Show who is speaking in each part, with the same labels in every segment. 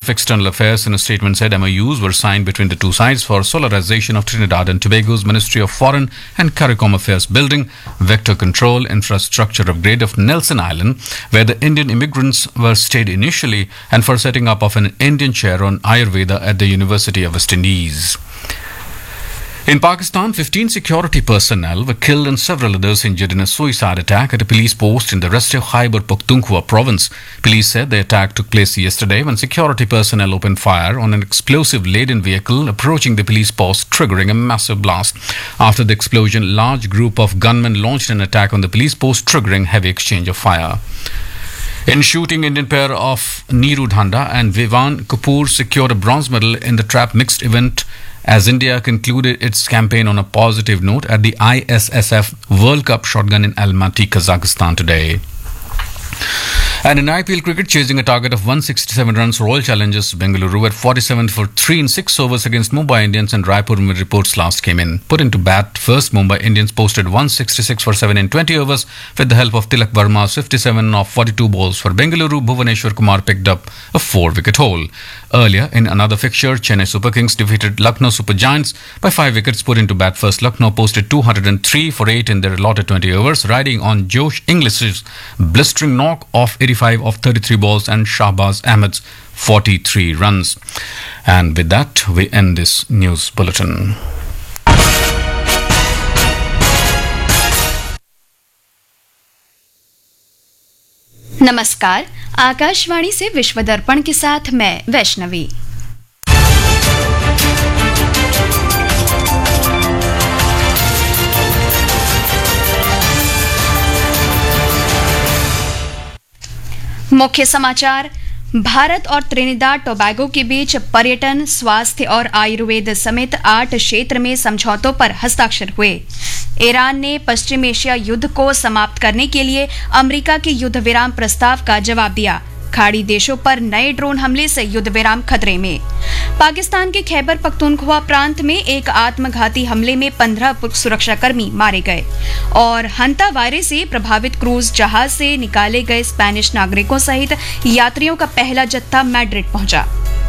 Speaker 1: of External Affairs in a statement said MOUs were signed between the two sides for solarization of Trinidad and Tobago's Ministry of Foreign and CARICOM Affairs building, vector control, infrastructure upgrade of Nelson Island, where the Indian immigrants were stayed initially, and for setting up of an Indian chair on Ayurveda at the University of West Indies. In Pakistan, 15 security personnel were killed and several others injured in a suicide attack at a police post in the rest of Khyber Pakhtunkhwa province. Police said the attack took place yesterday when security personnel opened fire on an explosive-laden vehicle approaching the police post, triggering a massive blast. After the explosion, a large group of gunmen launched an attack on the police post, triggering heavy exchange of fire. In shooting, Indian pair of Neeru Dhanda and Vivan Kapoor secured a bronze medal in the trap mixed event as India concluded its campaign on a positive note at the ISSF World Cup Shotgun in Almaty, Kazakhstan today. And in IPL cricket, chasing a target of 167 runs, Royal Challengers Bengaluru at 47 for 3 in 6 overs against Mumbai Indians, and Raipur when reports last came in. Put into bat first, Mumbai Indians posted 166 for 7 in 20 overs with the help of Tilak Verma's 57 of 42 balls. For Bengaluru, Bhuvaneshwar Kumar picked up a 4-wicket haul. Earlier, in another fixture, Chennai Super Kings defeated Lucknow Super Giants by 5 wickets. Put into bat first, Lucknow posted 203 for 8 in their allotted 20 overs, riding on Josh Inglis's blistering knock of 85 of 33 balls and Shahbaz Ahmed's 43 runs. And with that, we end this news bulletin.
Speaker 2: नमस्कार, आकाशवाणी से विश्व दर्पण के साथ मैं वैष्णवी। मुख्य समाचार। भारत और त्रिनिदाद टोबैगो के बीच पर्यटन, स्वास्थ्य और आयुर्वेद समेत 8 क्षेत्र में समझौतों पर हस्ताक्षर हुए। ईरान ने पश्चिम एशिया युद्ध को समाप्त करने के लिए अमेरिका के युद्ध विराम प्रस्ताव का जवाब दिया। खाड़ी देशों पर नए ड्रोन हमले से युद्ध विराम खतरे में। पाकिस्तान के खैबर पख्तूनख्वा प्रांत में एक आत्मघाती हमले में 15 सुरक्षाकर्मी मारे गए। और हंता वायरस से प्रभावित क्रूज जहाज से निकाले गए स्पेनिश नागरिकों सहित यात्रियों का पहला जत्था मैड्रिड पहुंचा।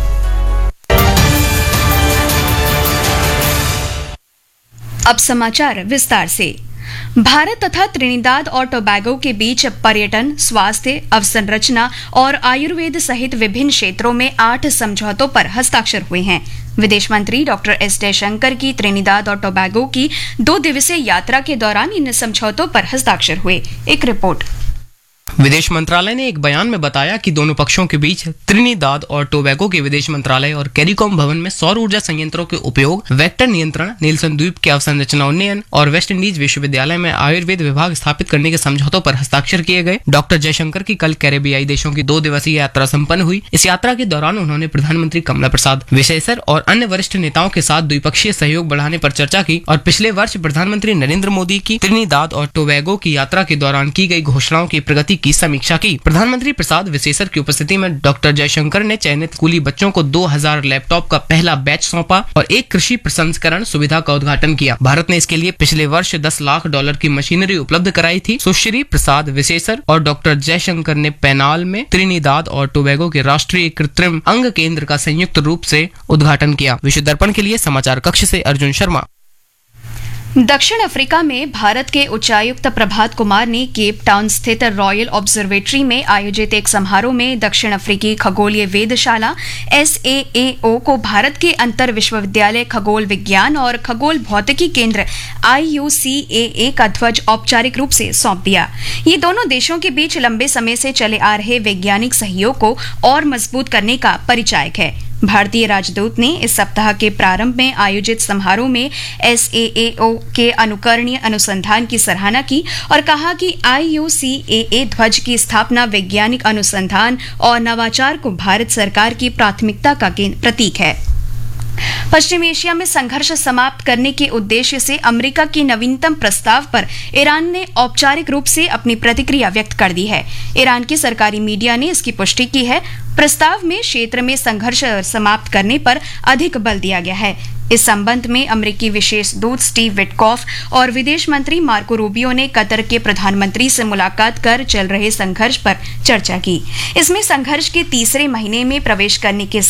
Speaker 2: अब समाचार विस्तार से। भारत तथा त्रिनिदाद और टोबैगो के बीच पर्यटन, स्वास्थ्य, अवसंरचना और आयुर्वेद सहित विभिन्न क्षेत्रों में 8 समझौतों पर हस्ताक्षर हुए हैं। विदेश मंत्री डॉक्टर एस जयशंकर की त्रिनिदाद और टोबैगो की 2 दिवसीय यात्रा के दौरान इन समझौतों पर हस्ताक्षर हुए। एक रिपोर्ट।
Speaker 3: विदेश मंत्रालय ने एक बयान में बताया कि दोनों पक्षों के बीच त्रिनिदाद और टोबैगो के विदेश मंत्रालय और कैरिकॉम भवन में सौर ऊर्जा संयंत्रों के उपयोग, वेक्टर नियंत्रण, नीलसन द्वीप के अवसंरचना उन्नयन और वेस्ट इंडीज विश्वविद्यालय में आयुर्वेद विभाग स्थापित करने के समझौतों पर हस्ताक्षर किए गए। डॉक्टर जयशंकर की कल कैरेबियाई देशों की 2 दिवसीय यात्रा संपन्न हुई। इस यात्रा के दौरान उन्होंने प्रधानमंत्री कमला प्रसाद, विशेषर और अन्य वरिष्ठ नेताओं के साथ द्विपक्षीय सहयोग बढ़ाने पर चर्चा की और पिछले वर्ष प्रधानमंत्री नरेंद्र मोदी की त्रिनिदाद और टोबैगो की यात्रा के दौरान की गई घोषणाओं की प्रगति की समीक्षा की। प्रधानमंत्री प्रसाद, विशेषर की उपस्थिति में डॉक्टर जयशंकर ने चयनित स्कूली बच्चों को 2000 लैपटॉप का पहला बैच सौंपा और एक कृषि प्रसंस्करण सुविधा का उद्घाटन किया। भारत ने इसके लिए पिछले वर्ष $10 लाख की मशीनरी उपलब्ध कराई थी। सुश्री प्रसाद, विशेषर और डॉक्टर जयशंकर ने पेनाल में त्रिनिदाद और टोबैगो के राष्ट्रीय कृत्रिम अंग केंद्र का संयुक्त रूप से उद्घाटन किया। विश्व दर्पण के लिए समाचार कक्ष से अर्जुन शर्मा।
Speaker 2: दक्षिण अफ्रीका में भारत के उच्चायुक्त प्रभात कुमार ने केप टाउन स्थित रॉयल ऑब्जर्वेटरी में आयोजित एक समारोह में दक्षिण अफ्रीकी खगोलीय वेधशाला SAAO को भारत के अंतर विश्वविद्यालय खगोल विज्ञान और खगोल भौतिकी केंद्र IUCAA का ध्वज औपचारिक रूप से सौंप दिया। ये दोनों देशों के बीच लंबे समय से चले आ रहे वैज्ञानिक सहयोग को और मजबूत करने का परिचायक है। भारतीय राजदूत ने इस सप्ताह के प्रारंभ में आयोजित समारोह में SAAO के अनुकरणीय अनुसंधान की सराहना की और कहा कि IUCAA ध्वज की स्थापना वैज्ञानिक अनुसंधान और नवाचार को भारत सरकार की प्राथमिकता का प्रतीक है। पश्चिम एशिया में संघर्ष समाप्त करने के उद्देश्य से अमेरिका के नवीनतम प्रस्ताव पर ईरान ने औपचारिक रूप से अपनी प्रतिक्रिया व्यक्त कर दी है। ईरान की सरकारी मीडिया ने इसकी पुष्टि की है। प्रस्ताव में क्षेत्र में संघर्ष समाप्त करने पर अधिक बल दिया गया है। इस संबंध में अमेरिकी विशेष दूत स्टीव विटकॉफ और विदेश मंत्री मार्को रूबियो ने कतर के प्रधानमंत्री से मुलाकात कर चल रहे संघर्ष पर चर्चा की। इसमें संघर्ष के तीसरे महीने में प्रवेश करने के